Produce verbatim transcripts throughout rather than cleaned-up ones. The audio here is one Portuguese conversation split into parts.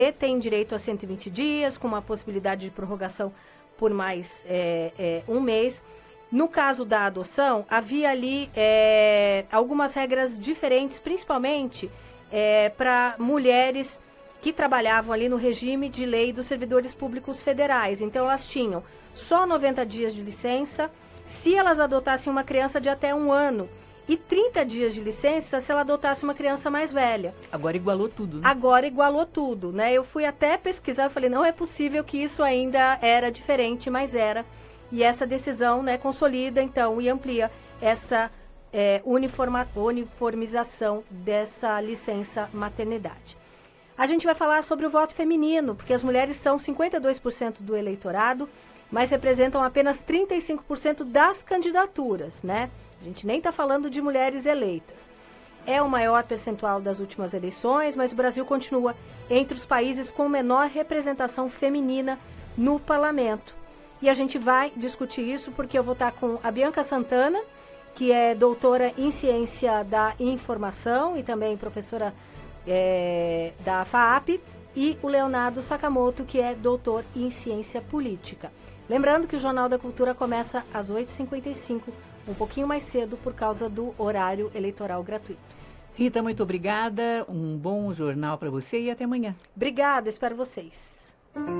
tem direito a cento e vinte dias, com uma possibilidade de prorrogação por mais é, é, um mês. No caso da adoção, havia ali é, algumas regras diferentes, principalmente é, para mulheres que trabalhavam ali no regime de lei dos servidores públicos federais. Então, elas tinham só noventa dias de licença se elas adotassem uma criança de até um ano e trinta dias de licença se ela adotasse uma criança mais velha. Agora igualou tudo, né? Agora igualou tudo, né? Eu fui até pesquisar, eu falei, não é possível que isso ainda era diferente, mas era. E essa decisão, né, consolida, então, e amplia essa é, uniforma, uniformização dessa licença maternidade. A gente vai falar sobre o voto feminino, porque as mulheres são cinquenta e dois por cento do eleitorado, mas representam apenas trinta e cinco por cento das candidaturas, né? A gente nem está falando de mulheres eleitas. É o maior percentual das últimas eleições, mas o Brasil continua entre os países com menor representação feminina no parlamento. E a gente vai discutir isso porque eu vou estar com a Bianca Santana, que é doutora em Ciência da Informação e também professora é, da FAAP, e o Leonardo Sakamoto, que é doutor em Ciência Política. Lembrando que o Jornal da Cultura começa às oito e cinquenta e cinco, um pouquinho mais cedo por causa do horário eleitoral gratuito. Rita, muito obrigada, um bom jornal para você e até amanhã. Obrigada, espero vocês.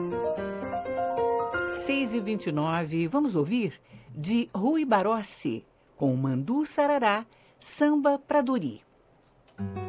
seis e vinte e nove, vamos ouvir de Rui Barossi, com Mandu Sarará, Samba pra Dori.